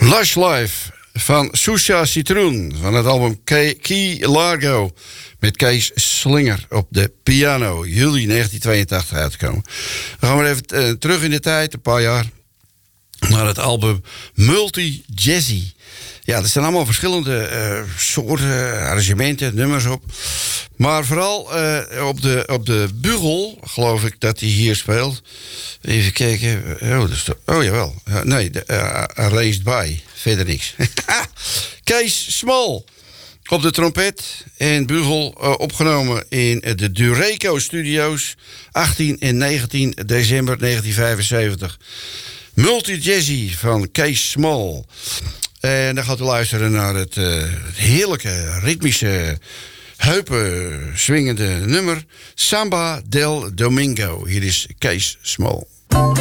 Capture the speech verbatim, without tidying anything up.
Lush Life van Susha Citroen van het album Key, Key Largo met Kees Slinger op de piano, juli negentien tweeëntachtig uitgekomen. Dan gaan we even uh, terug in de tijd, een paar jaar, naar het album Multi Jazzy. Ja, er staan allemaal verschillende uh, soorten, arrangementen, nummers op. Maar vooral uh, op, de, op de bugel, geloof ik dat hij hier speelt. Even kijken. Oh, dat is de, oh jawel. Uh, nee, de, uh, Arranged by. Verder niks. Kees Small op de trompet en bugel, uh, opgenomen in de Dureco Studios. achttien en negentien december negentien vijfenzeventig. Multi Jazzy van Kees Small. En dan gaat u luisteren naar het, uh, het heerlijke, ritmische, heupen swingende nummer Samba del Domingo. Hier is Kees Small.